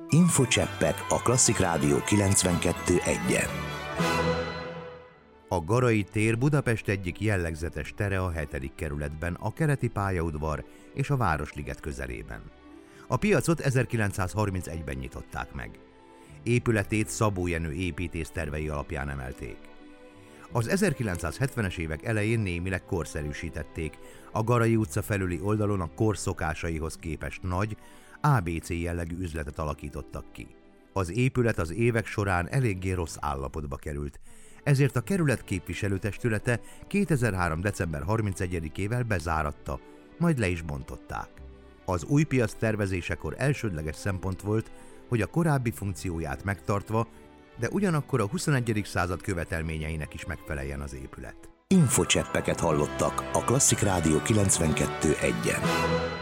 Infocseppek a Klasszik Rádió 92.1-en. A Garai tér Budapest egyik jellegzetes tere a 7. kerületben, a Kereti pályaudvar és a Városliget közelében. A piacot 1931-ben nyitották meg. Épületét Szabó Jenő építész tervei alapján emelték. Az 1970-es évek elején némileg korszerűsítették, a Garai utca felüli oldalon a kor szokásaihoz képest nagy, ABC jellegű üzletet alakítottak ki. Az épület az évek során eléggé rossz állapotba került, ezért a kerület képviselőtestülete 2003. december 31-ével bezáratta, majd le is bontották. Az új piac tervezésekor elsődleges szempont volt, hogy a korábbi funkcióját megtartva, de ugyanakkor a 21. század követelményeinek is megfeleljen az épület. Infocseppeket hallottak a Klasszik Rádió 92.1-en.